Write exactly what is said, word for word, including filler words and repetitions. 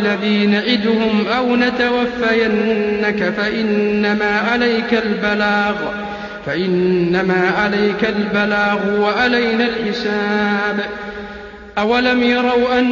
الذي نعدهم أو نتوفينك فإنما عليك البلاغ فإنما عليك البلاغ وعلينا الحساب. أولم يروا أن